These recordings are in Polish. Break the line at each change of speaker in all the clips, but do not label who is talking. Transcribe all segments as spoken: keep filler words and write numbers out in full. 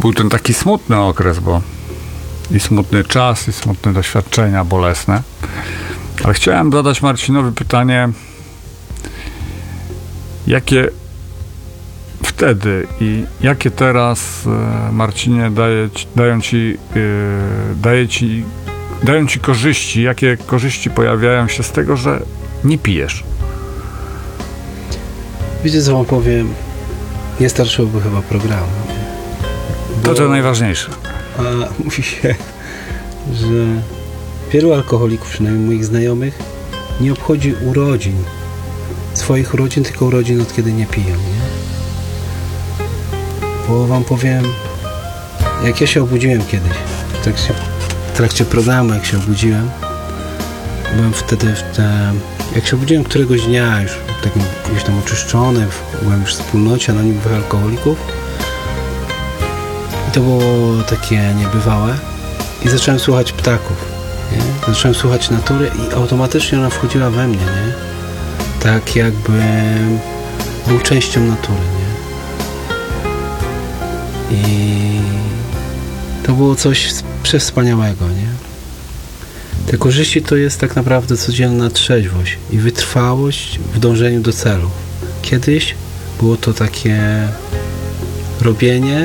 był ten taki smutny okres, bo i smutny czas, i smutne doświadczenia bolesne. Ale chciałem zadać Marcinowi pytanie, jakie wtedy i jakie teraz, Marcinie, daje ci, dają ci, yy, daje ci, dają ci korzyści, jakie korzyści pojawiają się z tego, że nie pijesz?
Wiecie, co wam powiem? Nie starczyłoby chyba programu.
To to najważniejsze.
A mówi się, że wielu alkoholików, przynajmniej moich znajomych, nie obchodzi urodzin. Swoich urodzin, tylko urodzin od kiedy nie piją, nie? Bo wam powiem, jak ja się obudziłem kiedyś, w trakcie, w trakcie programu, jak się obudziłem, byłem wtedy w te, jak się obudziłem któregoś dnia, już takim gdzieś tam oczyszczony, byłem już w wspólnocie anonimowych alkoholików i to było takie niebywałe i zacząłem słuchać ptaków, nie? Zacząłem słuchać natury i automatycznie ona wchodziła we mnie, nie? Tak jakby był częścią natury, nie? I to było coś przewspaniałego, nie? Te korzyści to jest tak naprawdę codzienna trzeźwość i wytrwałość w dążeniu do celu. Kiedyś było to takie robienie,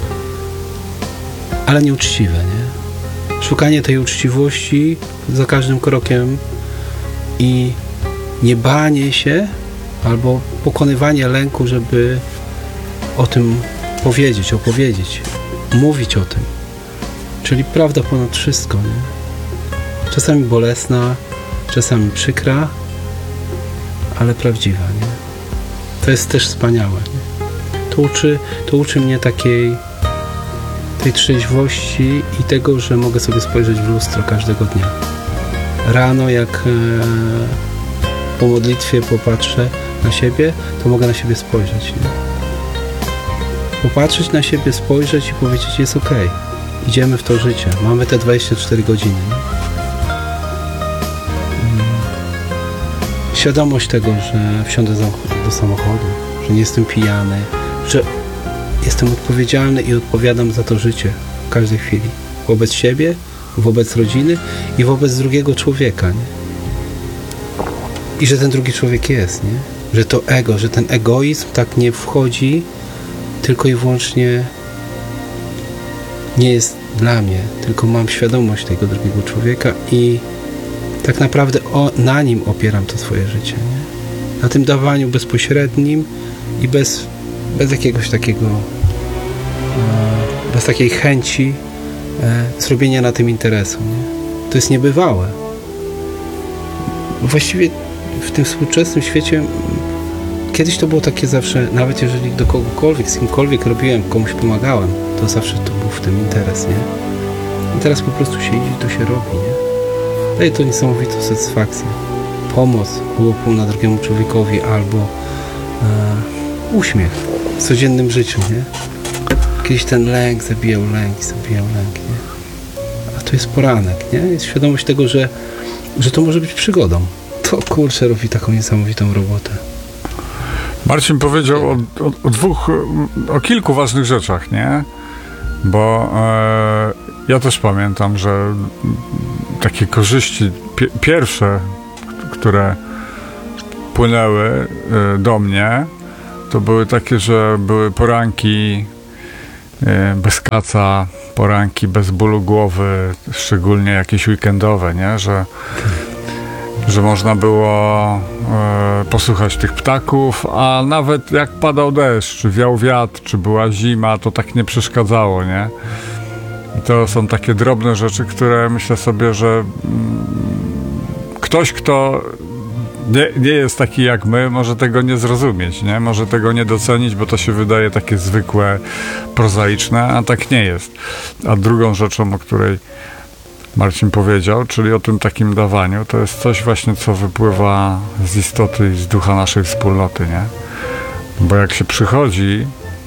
ale nieuczciwe, nie? Szukanie tej uczciwości za każdym krokiem i nie banie się albo pokonywanie lęku, żeby o tym powiedzieć, opowiedzieć, mówić o tym. Czyli prawda ponad wszystko, nie? Czasami bolesna, czasami przykra, ale prawdziwa, nie? To jest też wspaniałe, nie? To uczy, to uczy mnie takiej tej trzeźwości i tego, że mogę sobie spojrzeć w lustro każdego dnia. Rano, jak e, po modlitwie popatrzę na siebie, to mogę na siebie spojrzeć, nie? Popatrzeć na siebie, spojrzeć i powiedzieć, jest okej. Idziemy w to życie. Mamy te dwadzieścia cztery godziny, nie? Świadomość tego, że wsiądę do samochodu, że nie jestem pijany, że jestem odpowiedzialny i odpowiadam za to życie w każdej chwili. Wobec siebie, wobec rodziny i wobec drugiego człowieka, nie? I że ten drugi człowiek jest, nie? Że to ego, że ten egoizm tak nie wchodzi tylko i wyłącznie nie jest dla mnie, tylko mam świadomość tego drugiego człowieka i tak naprawdę o, na nim opieram to swoje życie, nie? Na tym dawaniu bezpośrednim i bez, bez jakiegoś takiego e, bez takiej chęci e, zrobienia na tym interesu, nie? To jest niebywałe. Właściwie w tym współczesnym świecie kiedyś to było takie zawsze, nawet jeżeli do kogokolwiek, z kimkolwiek robiłem, komuś pomagałem, to zawsze to był w tym interes, nie? I teraz po prostu się idzie, to się robi, nie? Daje to niesamowitą satysfakcję. Pomoc pół na drugiemu człowiekowi albo e, uśmiech w codziennym życiu, nie? Kiedyś ten lęk zabijał lęk i zabijał lęk, nie? A to jest poranek, nie? Jest świadomość tego, że, że to może być przygodą. To kurczę robi taką niesamowitą robotę.
Marcin powiedział o, o, o dwóch, o kilku ważnych rzeczach, nie? Bo e, ja też pamiętam, że takie korzyści pi- pierwsze, które płynęły e, do mnie, to były takie, że były poranki e, bez kaca, poranki bez bólu głowy, szczególnie jakieś weekendowe, nie? Że że można było e, posłuchać tych ptaków, a nawet jak padał deszcz, czy wiał wiatr, czy była zima, to tak nie przeszkadzało, nie? I to są takie drobne rzeczy, które myślę sobie, że mm, ktoś, kto nie, nie jest taki jak my, może tego nie zrozumieć, nie? Może tego nie docenić, bo to się wydaje takie zwykłe, prozaiczne, a tak nie jest. A drugą rzeczą, o której Marcin powiedział, czyli o tym takim dawaniu, to jest coś właśnie, co wypływa z istoty i z ducha naszej wspólnoty, nie? Bo jak się przychodzi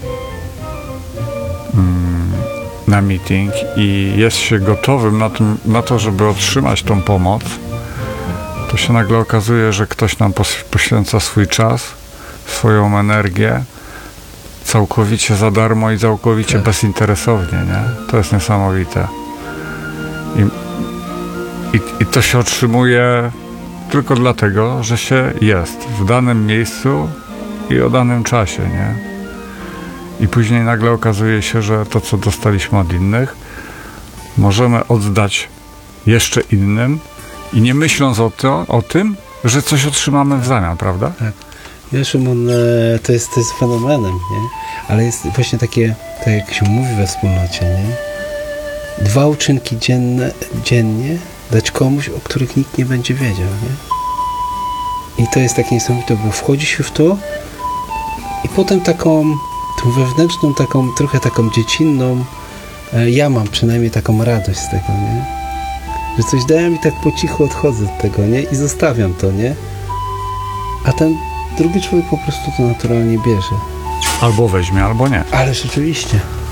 mm, na meeting i jest się gotowym na, tym, na to, żeby otrzymać tą pomoc, to się nagle okazuje, że ktoś nam poświęca swój czas, swoją energię, całkowicie za darmo i całkowicie
Tak.
bezinteresownie, nie? To jest niesamowite. I, i, I to się otrzymuje tylko dlatego, że się jest w danym miejscu i o danym czasie, nie? I później nagle okazuje się, że to, co dostaliśmy od innych, możemy oddać jeszcze innym i nie myśląc o, to, o tym, że coś otrzymamy w zamian, prawda?
Wiesz, Szymon, e, to jest, to jest fenomenem, nie? Ale jest właśnie takie, tak jak się mówi we wspólnocie, nie? Dwa uczynki dzienne, dziennie dać komuś, o których nikt nie będzie wiedział, nie? I to jest takie niesamowite, bo wchodzi się w to i potem taką, tą wewnętrzną, taką, trochę taką dziecinną, e, ja mam przynajmniej taką radość z tego, nie? Że coś dałem i tak po cichu odchodzę od tego, nie? I zostawiam to, nie? A ten drugi człowiek po prostu to naturalnie bierze.
Albo weźmie, albo nie.
Ale rzeczywiście.